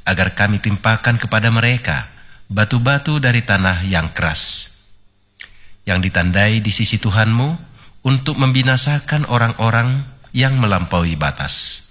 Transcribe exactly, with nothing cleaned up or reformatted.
agar kami timpakan kepada mereka batu-batu dari tanah yang keras, yang ditandai di sisi Tuhanmu untuk membinasakan orang-orang yang melampaui batas.